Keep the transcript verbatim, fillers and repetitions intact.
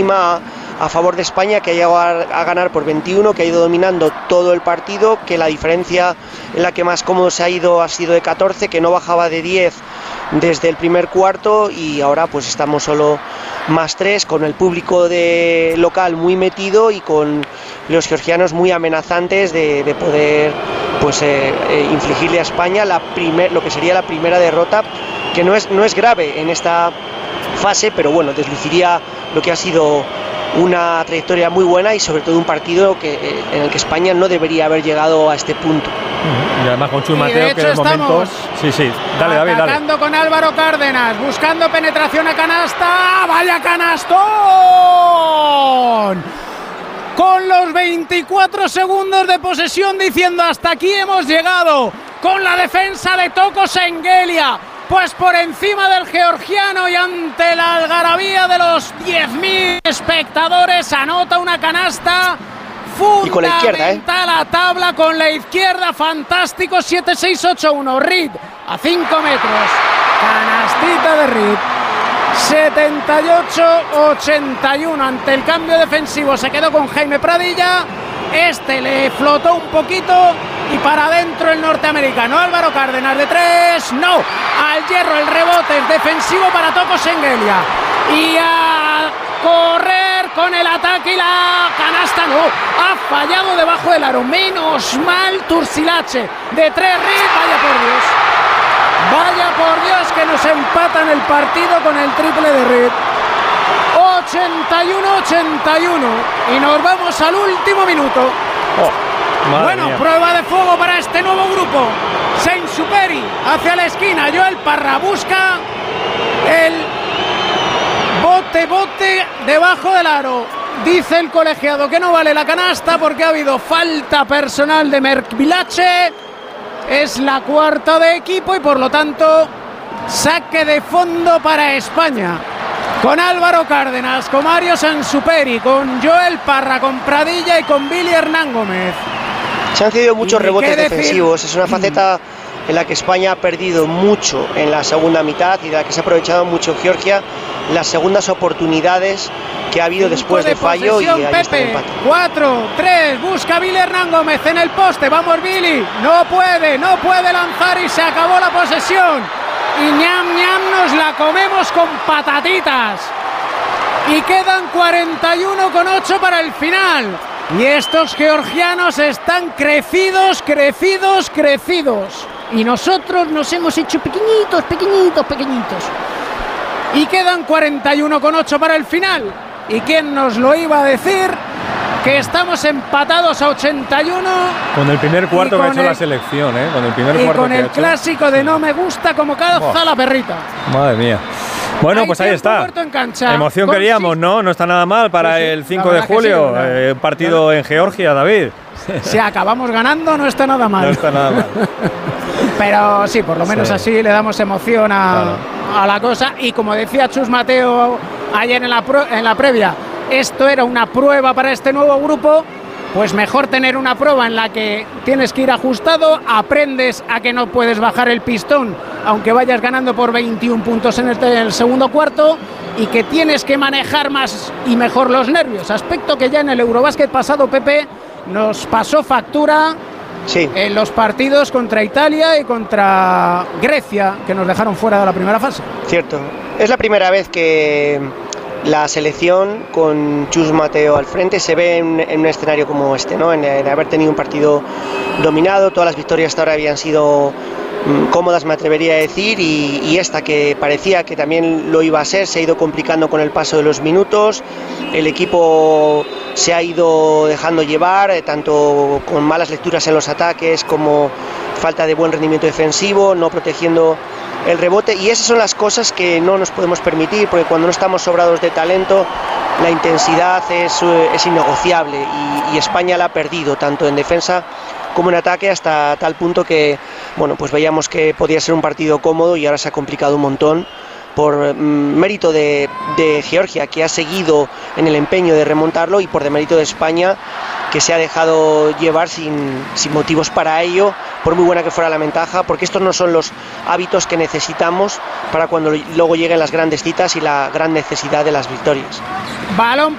clarísima a favor de España, que ha llegado a, a ganar por veintiuno, que ha ido dominando todo el partido, que la diferencia en la que más cómodo se ha ido ha sido de catorce, que no bajaba de diez desde el primer cuarto, y ahora pues estamos solo más tres, con el público de local muy metido y con los georgianos muy amenazantes de, de poder pues eh, eh, infligirle a España la primer, lo que sería la primera derrota, que no es, no es grave en esta fase, pero bueno, desluciría lo que ha sido una trayectoria muy buena y sobre todo un partido que, eh, en el que España no debería haber llegado a este punto. Y además con Chus Mateo, que de momento... Sí, sí, dale, David, dale. Atacando con Álvaro Cárdenas, buscando penetración a canasta. ¡Vaya canastón! Con los veinticuatro segundos de posesión diciendo hasta aquí hemos llegado, con la defensa de Toko Sengelia, pues por encima del georgiano y ante la algarabía de los diez mil espectadores anota una canasta fundamental. Y con la izquierda, ¿eh? La tabla con la izquierda, fantástico. Siete seis ocho uno, Reed a cinco metros, canastita de Reed. setenta y ocho ochenta y uno. Ante el cambio defensivo se quedó con Jaime Pradilla, este le flotó un poquito y para adentro el norteamericano Álvaro Cárdenas de tres, no, al hierro, el rebote es defensivo para Toko Sengelia y a correr con el ataque y la canasta, no, ha fallado debajo del aro, menos mal Turcilache de tres, Reed, vaya por Dios, vaya por Dios que nos empatan el partido con el triple de Reed. ochenta y uno ochenta y uno y nos vamos al último minuto. Oh, bueno, mía. Prueba de fuego para este nuevo grupo. Saint-Superi hacia la esquina, Joel Parra busca el bote, bote debajo del aro. Dice el colegiado que no vale la canasta porque ha habido falta personal de Merkvilache. Es la cuarta de equipo y por lo tanto saque de fondo para España. Con Álvaro Cárdenas, con Mario Saint-Superi, con Joel Parra, con Pradilla y con Billy Hernán Gómez. Se han cedido muchos rebotes defensivos, es una faceta en la que España ha perdido mucho en la segunda mitad y de la que se ha aprovechado mucho Georgia, las segundas oportunidades que ha habido después de, de fallo y ahí está el empate. cuatro tres, busca Billy Hernán Gómez en el poste, vamos Billy, no puede, no puede lanzar y se acabó la posesión. Y ñam ñam nos la comemos con patatitas. Y quedan cuarenta y uno con ocho para el final. Y estos georgianos están crecidos, crecidos, crecidos. Y nosotros nos hemos hecho pequeñitos, pequeñitos, pequeñitos. Y quedan cuarenta y uno con ocho para el final. ¿Y quién nos lo iba a decir? Que estamos empatados a ochenta y uno. Con el primer cuarto que ha hecho el, la selección, ¿eh? Con el primer y cuarto con que el ha hecho. clásico de no me gusta como calza oh. la perrita. Madre mía. Bueno, Hay pues ahí está. En cancha. Emoción con queríamos, sí. ¿no? No está nada mal para sí, sí. el cinco de julio. Sí, eh, partido en Georgia, David. Si acabamos ganando, no está nada mal. No está nada mal. Pero sí, por lo menos sí. así le damos emoción a, claro. a la cosa. Y como decía Chus Mateo ayer en la, pro, en la previa, esto era una prueba para este nuevo grupo. Pues mejor tener una prueba en la que tienes que ir ajustado, aprendes a que no puedes bajar el pistón aunque vayas ganando por veintiún puntos en el, en el segundo cuarto y que tienes que manejar más y mejor los nervios, aspecto que ya en el Eurobásquet pasado, Pepe, nos pasó factura sí. en los partidos contra Italia y contra Grecia, que nos dejaron fuera de la primera fase. Cierto, es la primera vez que la selección con Chus Mateo al frente se ve en, en un escenario como este, ¿no? En, en haber tenido un partido dominado, todas las victorias hasta ahora habían sido mmm, cómodas, me atrevería a decir, y, y esta que parecía que también lo iba a ser, se ha ido complicando con el paso de los minutos, el equipo se ha ido dejando llevar, eh, tanto con malas lecturas en los ataques como falta de buen rendimiento defensivo, no protegiendo el rebote, y esas son las cosas que no nos podemos permitir, porque cuando no estamos sobrados de talento la intensidad es, es innegociable y, y España la ha perdido tanto en defensa como en ataque, hasta tal punto que bueno, pues veíamos que podía ser un partido cómodo y ahora se ha complicado un montón por mm, mérito de, de Georgia, que ha seguido en el empeño de remontarlo, y por demérito de España, que se ha dejado llevar sin, sin motivos para ello, por muy buena que fuera la ventaja, porque estos no son los hábitos que necesitamos para cuando luego lleguen las grandes citas y la gran necesidad de las victorias. Balón